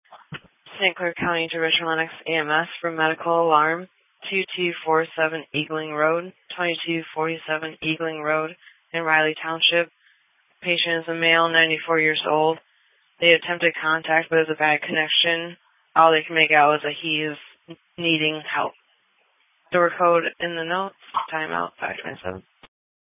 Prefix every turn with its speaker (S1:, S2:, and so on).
S1: St. Clair County to Richmond Lennox EMS for medical alarm. 2247 Eagling Road, 2247 Eagling Road in Riley Township. Patient is a male, 94 years old. They attempted contact, but there's a bad connection. All they can make out is that he is needing help. Door code in the notes. Timeout 527.